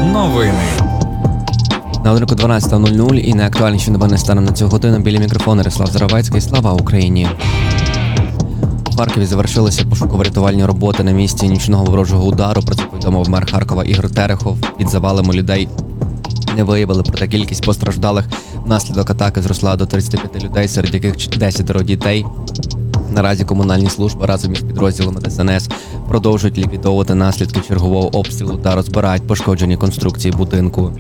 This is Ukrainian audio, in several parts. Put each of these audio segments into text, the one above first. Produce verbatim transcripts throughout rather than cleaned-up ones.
Новини. На годинку дванадцята нуль нуль і найактуальніші новини станом на цю годину. Біля мікрофону Ярослав Заровецький. Слава Україні! У Харкові завершилися пошуково-рятувальні роботи на місці нічного ворожого удару. Про це повідомив мер Харкова Ігор Терехов. Під завалами людей не виявили, проте кількість постраждалих внаслідок атаки зросла до тридцяти п'яти людей, серед яких десятеро дітей. Наразі комунальні служби разом із підрозділами Де Ес Ен Ес продовжують ліквідовувати наслідки чергового обстрілу та розбирають пошкоджені конструкції будинку.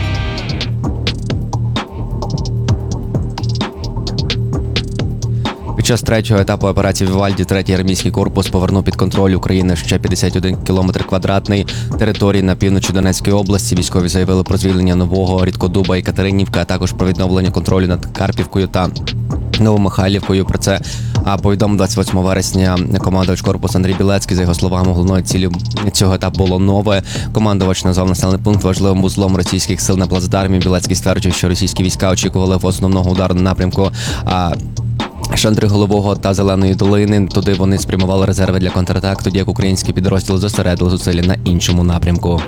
Під час третього етапу операції Вівальді третій армійський корпус повернув під контроль України ще п'ятдесят один кілометр квадратний території на півночі Донецької області. Військові заявили про звільнення Нового, Рідкодуба і Катеринівки, а також про відновлення контролю над Карпівкою та Новомихайлівкою. Про це повідомив двадцять восьмого вересня командувач корпусу Андрій Білецький. За його словами, головною ціллю цього етапу було нове. Командувач назвав населений пункт важливим вузлом російських сил на плацдармі. Білецький стверджує, що російські війська очікували в основного удару на напрямку а Шандриголового та Зеленої долини. Туди вони спрямували резерви для контратак, тоді як українські підрозділи зосередили зусилля на іншому напрямку.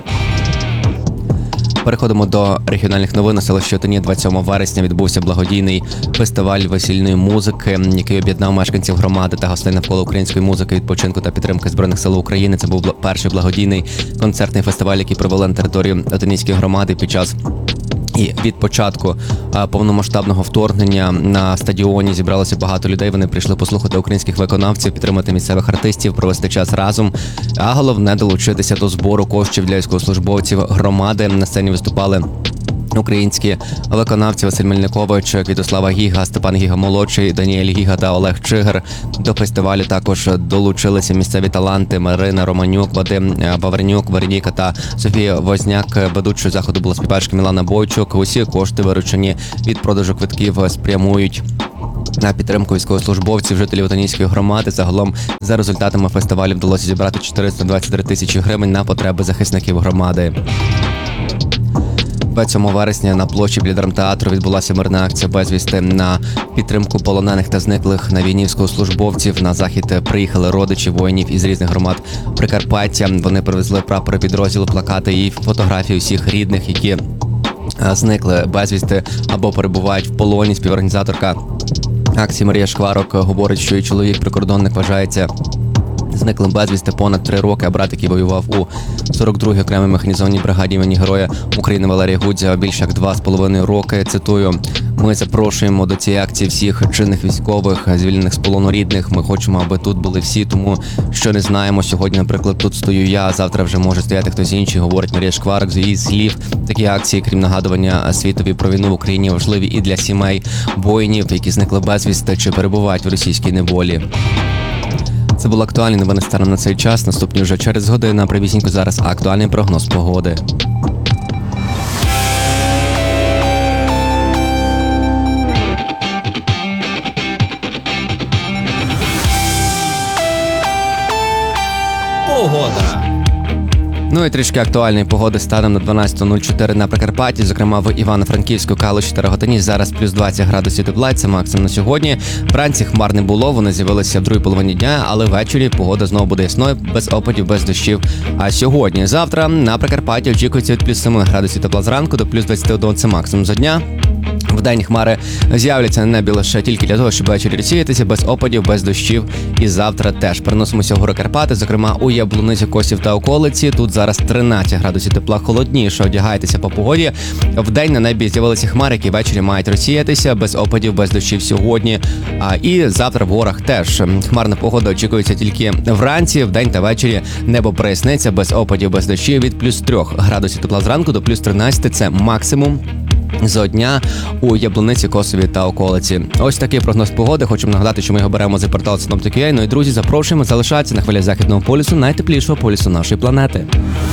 Переходимо до регіональних новин. На селищі Отині двадцять сьомого вересня відбувся благодійний фестиваль весільної музики, який об'єднав мешканців громади та гостей навколо української музики, відпочинку та підтримки Збройних сил України. Це був перший благодійний концертний фестиваль, який провели на території Отинійської громади під час І від початку а, повномасштабного вторгнення на стадіоні зібралося багато людей. Вони прийшли послухати українських виконавців, підтримати місцевих артистів, провести час разом. А головне – долучитися до збору коштів для військовослужбовців громади. На сцені виступали українські виконавці Василь Мельникович, Квітослава Гіга, Степан Гіга-молодший, Даніель Гіга та Олег Чигир. До фестивалю також долучилися місцеві таланти Марина Романюк, Вадим Вавренюк, Вероніка та Софія Возняк. Ведучою заходу була співачка Мілана Бойчук. Усі кошти, виручені від продажу квитків, спрямують на підтримку військовослужбовців, жителів Отинійської громади. Загалом, за результатами фестивалю, вдалося зібрати чотириста двадцять три тисячі гривень на потреби захисників громади. двадцять сьомого вересня на площі біля драмтеатру відбулася мирна акція «Безвісти» на підтримку полонених та зниклих на війні військовослужбовців. На захід приїхали родичі воїнів із різних громад Прикарпаття. Вони привезли прапори підрозділу, плакати і фотографії усіх рідних, які зникли безвісти або перебувають в полоні. Співорганізаторка акції Марія Шкварок говорить, що її чоловік прикордонник вважається зниклим безвісти понад три роки, а брат, який воював у сорок другій окремій механізованій бригаді імені Героя України Валерія Гудзя, більше як два з половиною роки. Цитую: «Ми запрошуємо до цієї акції всіх чинних військових, звільнених з полону рідних. Ми хочемо, аби тут були всі, тому що не знаємо. Сьогодні, наприклад, тут стою я, а завтра вже може стояти хтось інший», говорить Марія Шкварок. З її слів, такі акції, крім нагадування світові про війну в Україні, важливі і для сімей воїнів, які зникли безвісти чи перебувають в російській неволі. Це були актуальні новини станом на цей час. Наступні вже через годину. Привісінько зараз актуальний прогноз погоди. Погода. Ну і трішки актуальної погоди станом на дванадцята нуль чотири на Прикарпатті, зокрема в Івано-Франківську, Калуші та Рогатині. Зараз плюс двадцять градусів тепла, це максимум на сьогодні. Вранці хмар не було, вони з'явилися в другій половині дня, але ввечері погода знову буде ясною, без опадів, без дощів. А сьогодні, завтра на Прикарпатті очікується від плюс семи градусів тепла зранку до плюс двадцяти одного, це максимум за дня. Вдень хмари з'являться на небі лише тільки для того, щоб ввечері розсіятися, без опадів, без дощів. І завтра теж переносимося в гори Карпати, зокрема у Яблуниці, Косів та околиці. Тут зараз тринадцять градусів тепла, холодніше, одягайтеся по погоді. Вдень на небі з'явилися хмари, які ввечері мають розсіятися, без опадів, без дощів сьогодні. А і завтра в горах теж хмарна погода очікується тільки вранці, вдень та ввечері небо проясниться, без опадів, без дощів, від плюс трьох градусів тепла зранку до плюс тринадцяти, це максимум за дня у Яблуниці, Косові та околиці. Ось такий прогноз погоди. Хочемо нагадати, що ми його беремо з порталу Синоптик.ua. Ну і, друзі, запрошуємо залишатися на хвилі Західного полюсу, найтеплішого полюсу нашої планети.